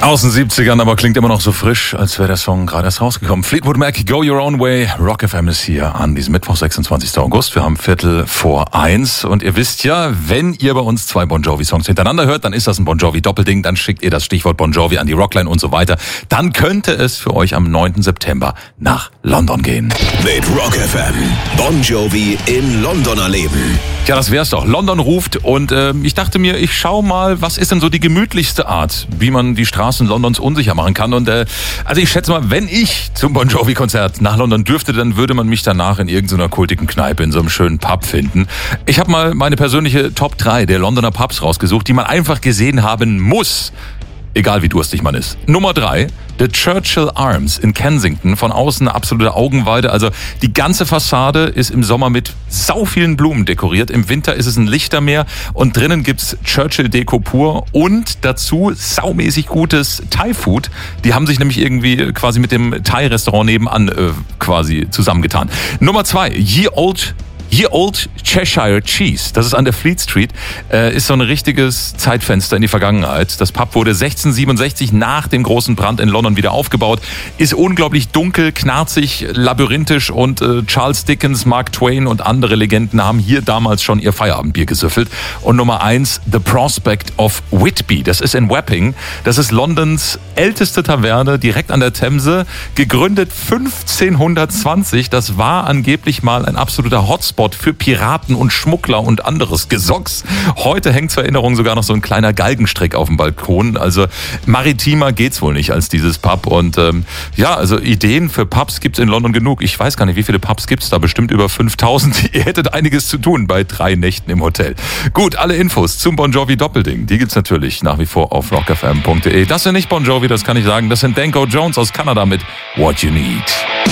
Aus den 70ern, aber klingt immer noch so frisch, als wäre der Song gerade erst rausgekommen. Fleetwood Mac, Go Your Own Way. Rock FM ist hier an diesem Mittwoch, 26. August. Wir haben 1:45 und ihr wisst ja, wenn ihr bei uns 2 Bon Jovi-Songs hintereinander hört, dann ist das ein Bon Jovi-Doppelding, dann schickt ihr das Stichwort Bon Jovi an die Rockline und so weiter. Dann könnte es für euch am 9. September nach London gehen. Mit Rock FM, Bon Jovi in London erleben. Ja, das wär's doch. London ruft und ich dachte mir, ich schau mal, was ist denn so die gemütlichste Art, wie man die Straßen Londons unsicher machen kann. Und also ich schätze mal, wenn ich zum Bon Jovi-Konzert nach London dürfte, dann würde man mich danach in irgendeiner kultigen Kneipe in so einem schönen Pub finden. Ich habe mal meine persönliche Top 3 der Londoner Pubs rausgesucht, die man einfach gesehen haben muss. Egal wie durstig man ist. Nummer 3, The Churchill Arms in Kensington. Von außen eine absolute Augenweide. Also die ganze Fassade ist im Sommer mit sau vielen Blumen dekoriert. Im Winter ist es ein Lichtermeer und drinnen gibt's Churchill-Deko pur und dazu saumäßig gutes Thai-Food. Die haben sich nämlich irgendwie quasi mit dem Thai-Restaurant nebenan quasi zusammengetan. Nummer 2, Ye Old Cheshire Cheese, das ist an der Fleet Street, ist so ein richtiges Zeitfenster in die Vergangenheit. Das Pub wurde 1667 nach dem großen Brand in London wieder aufgebaut, ist unglaublich dunkel, knarzig, labyrinthisch und Charles Dickens, Mark Twain und andere Legenden haben hier damals schon ihr Feierabendbier gesüffelt. Und Nummer 1, The Prospect of Whitby, das ist in Wapping, das ist Londons älteste Taverne, direkt an der Themse, gegründet 1520, das war angeblich mal ein absoluter Hotspot für Piraten und Schmuggler und anderes Gesocks. Heute hängt zur Erinnerung sogar noch so ein kleiner Galgenstrick auf dem Balkon. Also maritimer geht's wohl nicht als dieses Pub. Und ja, also Ideen für Pubs gibt's in London genug. Ich weiß gar nicht, wie viele Pubs gibt's da. Bestimmt über 5000. Ihr hättet einiges zu tun bei 3 Nächten im Hotel. Gut, alle Infos zum Bon Jovi Doppelding, die gibt's natürlich nach wie vor auf rockfm.de. Das sind nicht Bon Jovi, das kann ich sagen. Das sind Danko Jones aus Kanada mit What You Need.